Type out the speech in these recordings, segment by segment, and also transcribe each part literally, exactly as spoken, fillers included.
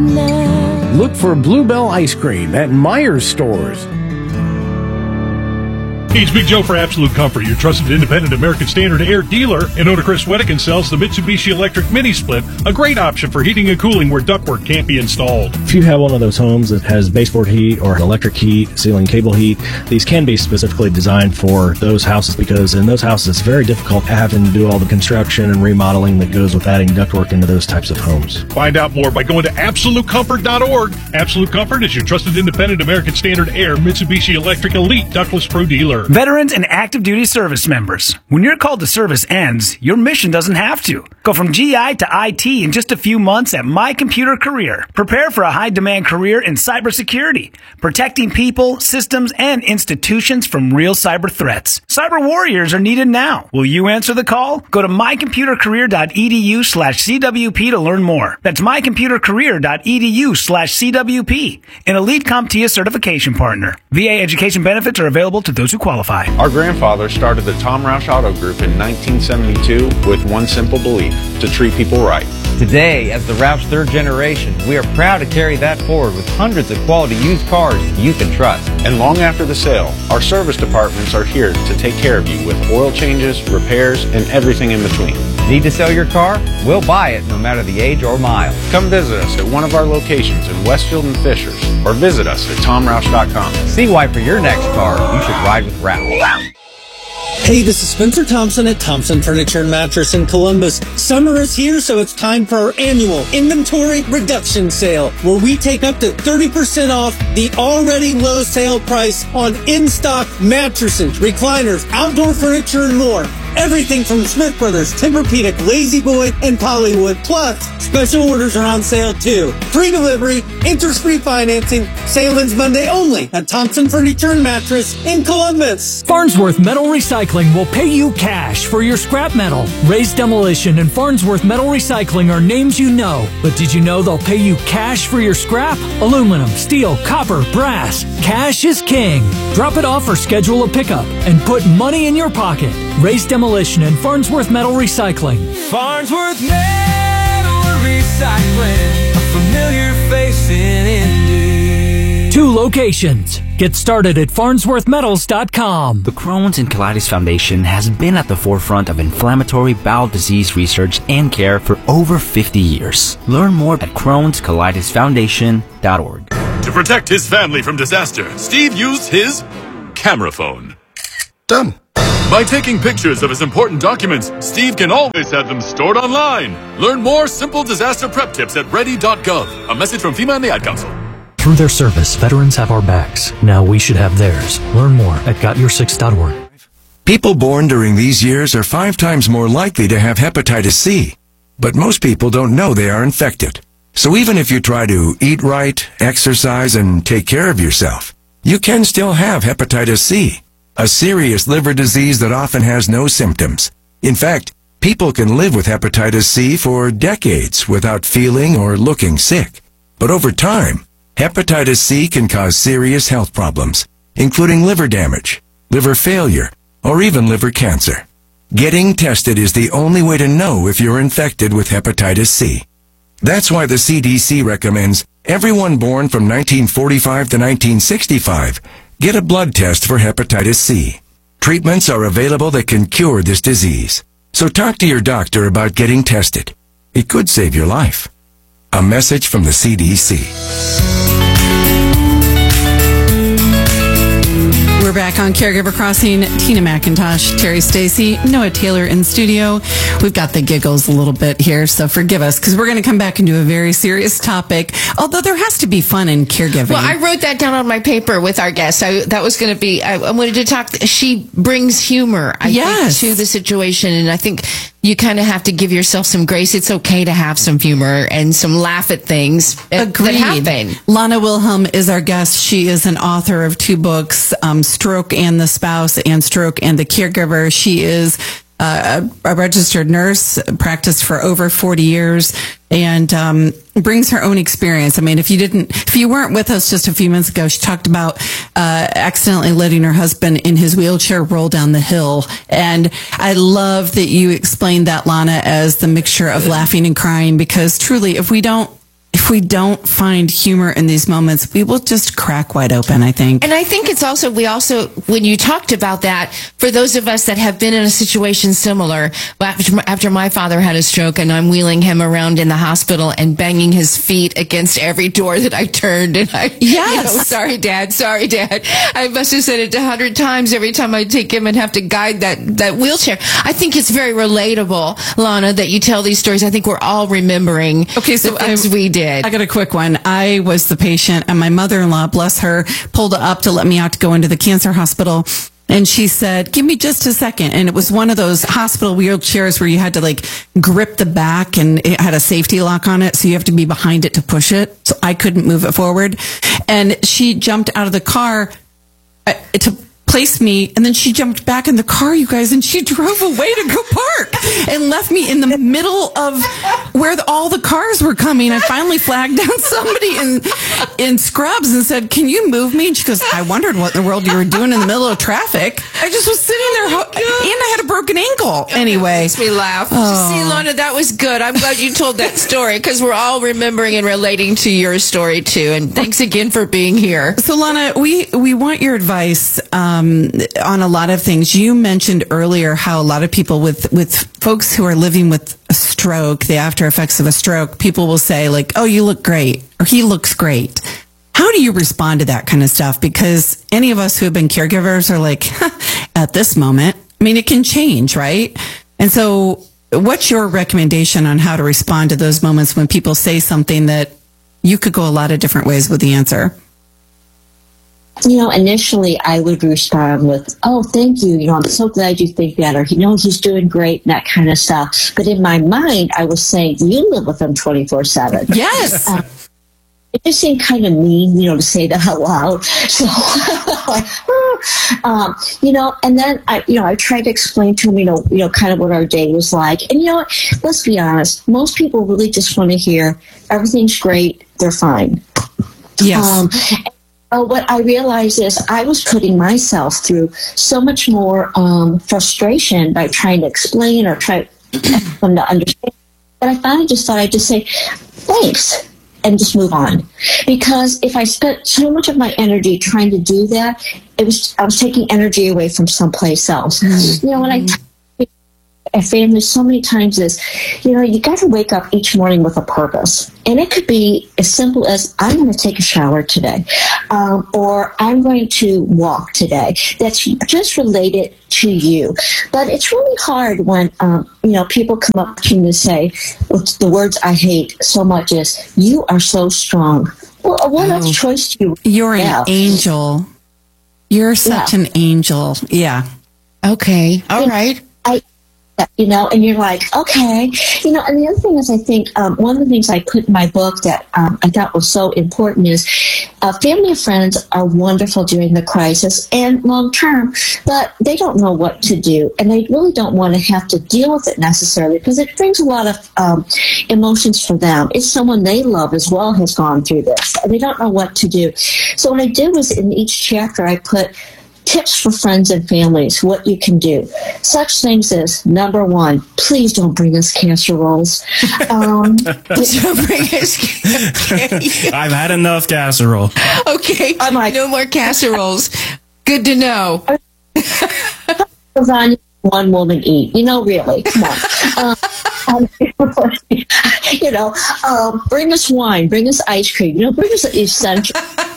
Look for Bluebell Ice Cream at Myers stores. Hey, it's Big Joe for Absolute Comfort, your trusted independent American Standard Air dealer. And owner Chris Wedekin sells the Mitsubishi Electric Mini Split, a great option for heating and cooling where ductwork can't be installed. If you have one of those homes that has baseboard heat or electric heat, ceiling cable heat, these can be specifically designed for those houses, because in those houses it's very difficult having to do all the construction and remodeling that goes with adding ductwork into those types of homes. Find out more by going to absolute comfort dot org. Absolute Comfort is your trusted independent American Standard Air Mitsubishi Electric Elite Ductless Pro dealer. Veterans and active duty service members. When your call to service ends, your mission doesn't have to. Go from G I to I T in just a few months at My Computer Career. Prepare for a high-demand career in cybersecurity, protecting people, systems, and institutions from real cyber threats. Cyber warriors are needed now. Will you answer the call? Go to my computer career dot e d u slash c w p to learn more. That's my computer career dot e d u slash c w p, an Elite CompTIA certification partner. V A education benefits are available to those who qualify. Our grandfather started the Tom Roush Auto Group in nineteen seventy-two with one simple belief: to treat people right. Today, as the Roush third generation, we are proud to carry that forward with hundreds of quality used cars you can trust. And long after the sale, our service departments are here to take care of you with oil changes, repairs, and everything in between. Need to sell your car? We'll buy it no matter the age or mile. Come visit us at one of our locations in Westfield and Fishers, or visit us at tom roush dot com. See why for your next car, you should ride with Roush. Hey, this is Spencer Thompson at Thompson Furniture and Mattress in Columbus. Summer is here, so it's time for our annual inventory reduction sale, where we take up to thirty percent off the already low sale price on in-stock mattresses, recliners, outdoor furniture, and more. Everything from Smith Brothers, Tempur-Pedic, Lazy Boy, and Pollywood. Plus, special orders are on sale too. Free delivery, interest-free financing. Sale ends Monday only at Thompson Furniture and Mattress in Columbus. Farnsworth Metal Recycling will pay you cash for your scrap metal. Raised Demolition and Farnsworth Metal Recycling are names you know. But did you know they'll pay you cash for your scrap? Aluminum, steel, copper, brass. Cash is king. Drop it off or schedule a pickup and put money in your pocket. Raised Demolition and Farnsworth Metal Recycling. Farnsworth Metal Recycling, a familiar face in Indy. Two locations. Get started at farnsworth metals dot com. The Crohn's and Colitis Foundation has been at the forefront of inflammatory bowel disease research and care for over fifty years. Learn more at crohns colitis foundation dot org. To protect his family from disaster, Steve used his camera phone. Done. By taking pictures of his important documents, Steve can always have them stored online. Learn more simple disaster prep tips at ready dot gov. A message from FEMA and the Ad Council. Through their service, veterans have our backs. Now we should have theirs. Learn more at got your six dot org. People born during these years are five times more likely to have hepatitis C. But most people don't know they are infected. So even if you try to eat right, exercise, and take care of yourself, you can still have hepatitis C, a serious liver disease that often has no symptoms. In fact, people can live with hepatitis C for decades without feeling or looking sick. But over time, hepatitis C can cause serious health problems, including liver damage, liver failure, or even liver cancer. Getting tested is the only way to know if you're infected with hepatitis C. That's why the C D C recommends everyone born from nineteen forty-five to nineteen sixty-five get a blood test for hepatitis C. Treatments are available that can cure this disease. So talk to your doctor about getting tested. It could save your life. A message from the C D C. We're back on Caregiver Crossing. Tina McIntosh, Terry Stacy, Noah Taylor in studio. We've got the giggles a little bit here, so forgive us, because we're going to come back and do a very serious topic, although there has to be fun in caregiving. Well, I wrote that down on my paper with our guest. I, that was going to be, I, I wanted to talk, she brings humor, I yes. think, to the situation, and I think you kind of have to give yourself some grace. It's okay to have some humor and some laugh at things that happen. Lana Wilhelm is our guest. She is an author of two books, um, Stroke and the Spouse and Stroke and the Caregiver. She is uh, a, a registered nurse, practiced for over forty years, and um, brings her own experience. I mean, if you didn't, if you weren't with us just a few minutes ago, she talked about uh, accidentally letting her husband in his wheelchair roll down the hill. And I love that you explained that, Lana, as the mixture of laughing and crying, because truly, if we don't, if we don't find humor in these moments, we will just crack wide open, I think. And I think it's also, we also, when you talked about that, for those of us that have been in a situation similar, after, after my father had a stroke and I'm wheeling him around in the hospital and banging his feet against every door that I turned, and I, yes. you know, sorry, Dad, sorry, Dad. I must have said it a hundred times every time I take him and have to guide that, that wheelchair. I think it's very relatable, Lana, that you tell these stories. I think we're all remembering okay, so the things I, we did. I got a quick one. I was the patient, and my mother-in-law, bless her, pulled up to let me out to go into the cancer hospital. And she said, give me just a second. And it was one of those hospital wheelchairs where you had to like grip the back and it had a safety lock on it. So you have to be behind it to push it. So I couldn't move it forward. And she jumped out of the car uh, to place me, and then she jumped back in the car, you guys, and she drove away to go park and left me in the middle of where the, all the cars were coming. I finally flagged down somebody in in scrubs and said, can you move me? And she goes, I wondered what in the world you were doing in the middle of traffic. I just was sitting there, ho- and I had a broken ankle. Anyway. It makes me laugh. Oh. See, Lana, that was good. I'm glad you told that story, because we're all remembering and relating to your story, too. And thanks again for being here. So, Lana, we, we want your advice um, on a lot of things. You mentioned earlier how a lot of people with, with folks who are living with a stroke, the after effects of a stroke, people will say like, oh, you look great, or he looks great. How do you respond to that kind of stuff? Because any of us who have been caregivers are like, at this moment, I mean, it can change, right? And so what's your recommendation on how to respond to those moments when people say something that you could go a lot of different ways with the answer? You know, initially I would respond with, oh, thank you. You know, I'm so glad you think that, or, you know, he's doing great, and that kind of stuff. But in my mind, I was saying, you live with him twenty-four seven. Yes. Um, it just seemed kind of mean, you know, to say that out loud. So, um, you know, and then I, you know, I tried to explain to him, you know, you know, kind of what our day was like. And, you know, let's be honest, most people really just want to hear everything's great, they're fine. Yes. Um, Uh, what I realized is I was putting myself through so much more um, frustration by trying to explain or try them to understand. But I finally just thought I'd just say, thanks, and just move on. Because if I spent so much of my energy trying to do that, it was I was taking energy away from someplace else. Mm-hmm. You know, when I tell a family so many times is, you know, you got to wake up each morning with a purpose. And it could be as simple as, I'm going to take a shower today, um, or I'm going to walk today. That's just related to you. But it's really hard when, um, you know, people come up to me and say, the words I hate so much is, you are so strong. Well, what oh, else choice do you You're have? An angel. You're such yeah. an angel. Yeah. Okay. All right. I, You know, and you're like, okay. You know, and the other thing is, I think um, one of the things I put in my book that um, I thought was so important is uh, family and friends are wonderful during the crisis and long term, but they don't know what to do. And they really don't want to have to deal with it necessarily, because it brings a lot of um, emotions for them. It's someone they love as well has gone through this, and they don't know what to do. So what I did was, in each chapter, I put tips for friends and families, what you can do. Such things as, number one, please don't bring us casseroles. Um, don't bring us I've had enough casserole. Okay, I'm like, no more casseroles. Good to know. One woman eat. You know, really, come on. Um, you know, um, bring us wine, bring us ice cream, you know, bring us essential.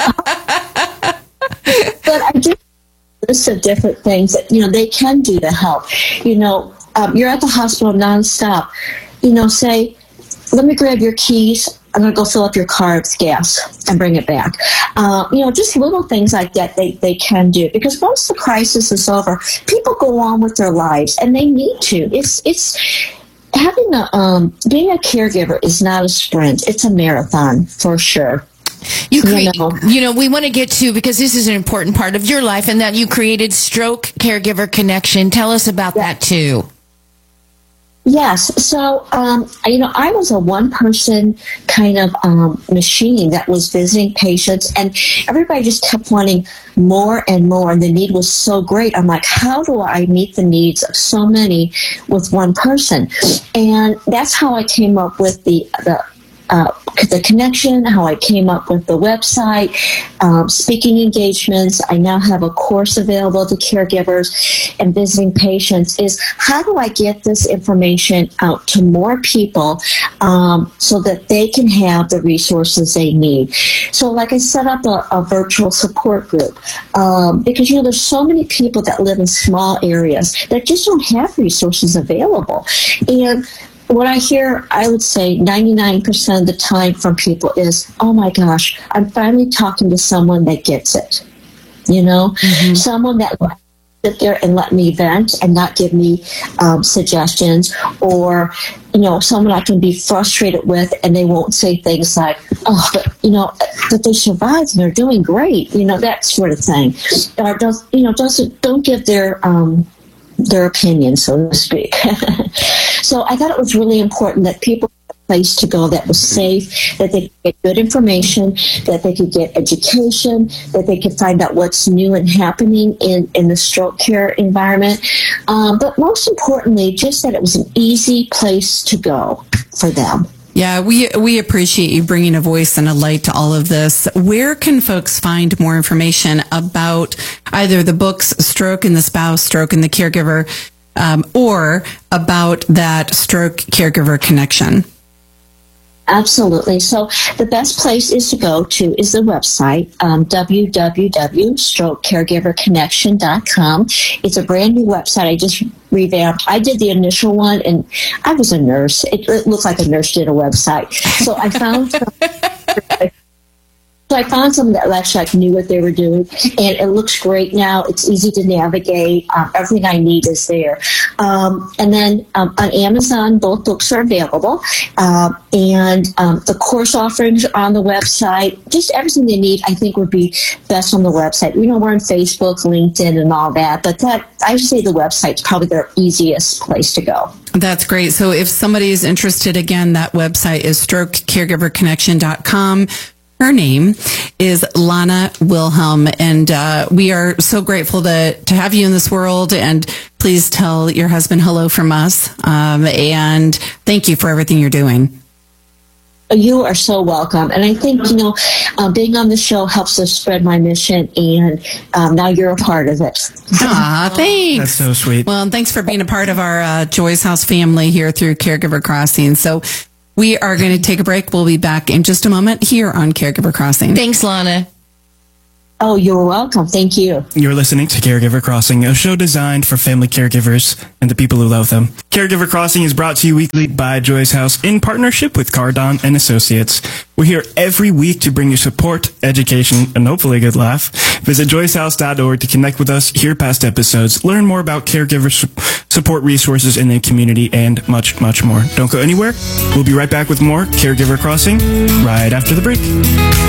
But I do list of different things that, you know, they can do to help. You know, um, you're at the hospital nonstop. You know, say, let me grab your keys. I'm going to go fill up your car with gas and bring it back. Uh, you know, just little things like that they, they can do. Because once the crisis is over, people go on with their lives, and they need to. It's, it's having a, um, being a caregiver is not a sprint. It's a marathon, for sure. You, cre- you, know. you know, we want to get to, because this is an important part of your life, and that you created Stroke Caregiver Connection. Tell us about yeah. that too. Yes. So, um, you know, I was a one-person kind of um, machine that was visiting patients, and everybody just kept wanting more and more, and the need was so great. I'm like, how do I meet the needs of so many with one person? And that's how I came up with the the uh, the connection, how I came up with the website, um, speaking engagements. I now have a course available to caregivers and visiting patients, is how do I get this information out to more people um, so that they can have the resources they need. So like I set up a, a virtual support group um, because, you know, there's so many people that live in small areas that just don't have resources available. And what I hear, I would say ninety-nine percent of the time from people is, oh my gosh, I'm finally talking to someone that gets it. You know, mm-hmm. someone that will sit there and let me vent and not give me um, suggestions, or, you know, someone I can be frustrated with and they won't say things like, oh, but, you know, that they survived and they're doing great, you know, that sort of thing. Or does, you know, doesn't, don't give their, um, their opinion, so to speak. So I thought it was really important that people had a place to go that was safe, that they could get good information, that they could get education, that they could find out what's new and happening in, in the stroke care environment. Um, but most importantly, just that it was an easy place to go for them. Yeah, we we appreciate you bringing a voice and a light to all of this. Where can folks find more information about either the books, Stroke and the Spouse, Stroke and the Caregiver, um, or about that Stroke Caregiver Connection? Absolutely. So the best place is to go to is the website, um, w w w dot stroke caregiver connection dot com. It's a brand new website. I just revamped. I did the initial one, and I was a nurse. It, it looked like a nurse did a website. So I found some, so I found someone that actually like, knew what they were doing, and it looks great now. It's easy to navigate. Um, everything I need is there. Um, and then um, on Amazon, both books are available. Um, and um, the course offerings are on the website. Just everything they need, I think, would be best on the website. You know, we're on Facebook, LinkedIn, and all that. But that I would say the website's probably their easiest place to go. That's great. So if somebody is interested, again, that website is stroke caregiver connection dot com. Her name is Lana Wilhelm, and uh, we are so grateful to, to have you in this world. And please tell your husband hello from us. Um, and thank you for everything you're doing. You are so welcome. And I think, you know, uh, being on the show helps us spread my mission, and um, now you're a part of it. Ah, thanks. That's so sweet. Well, and thanks for being a part of our uh, Joy's House family here through Caregiver Crossing. So we are going to take a break. We'll be back in just a moment here on Caregiver Crossing. Thanks, Lana. Oh, you're welcome. Thank you. You're listening to Caregiver Crossing, a show designed for family caregivers and the people who love them. Caregiver Crossing is brought to you weekly by Joy's House in partnership with Cardon and Associates. We're here every week to bring you support, education, and hopefully a good laugh. Visit joyce house dot org to connect with us, hear past episodes, learn more about caregiver su- support resources in the community, and much, much more. Don't go anywhere. We'll be right back with more Caregiver Crossing right after the break.